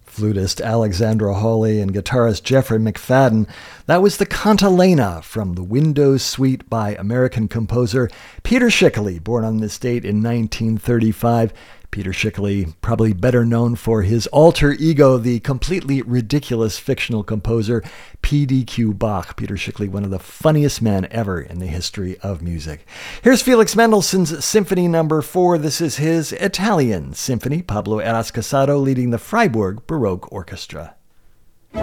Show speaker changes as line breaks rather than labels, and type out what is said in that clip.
Flutist Alexandra Hawley and guitarist Jeffrey McFadden. That was the Cantilena from the Windows Suite by American composer Peter Schickele, born on this date in 1935. Peter Schickele, probably better known for his alter ego, the completely ridiculous fictional composer P.D.Q. Bach. Peter Schickele, one of the funniest men ever in the history of music. Here's Felix Mendelssohn's Symphony No. 4. This is his Italian Symphony. Pablo Eras Casado leading the Freiburg Baroque Orchestra.